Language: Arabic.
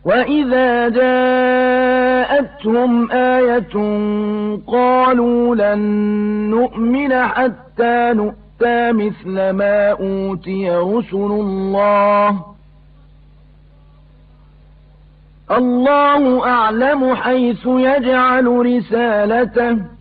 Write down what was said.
وَإِذَا جَاءَتْهُمْ آيَةٌ قَالُوا لَن نُّؤْمِنَ حَتَّىٰ نُؤْتَىٰ مِثْلَ مَا أُوتِيَ رُسُلُ اللَّهِ الله أعلم حيث يجعل رسالته